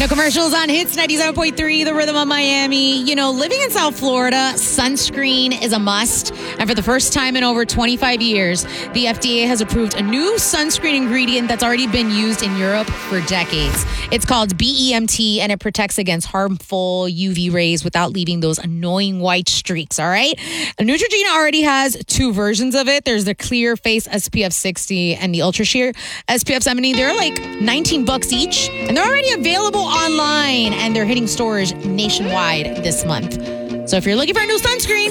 No commercials on Hits 97.3, the rhythm of Miami. You know, living in South Florida, sunscreen is a must. And for the first time in over 25 years, the FDA has approved a new sunscreen ingredient that's already been used in Europe for decades. It's called BEMT, and it protects against harmful UV rays without leaving those annoying white streaks, all right? Neutrogena already has two versions of it. There's the Clear Face SPF 60 and the Ultra Sheer SPF 70. They're like $19 each, and they're already available online, and they're hitting stores nationwide this month. So if you're looking for a new sunscreen,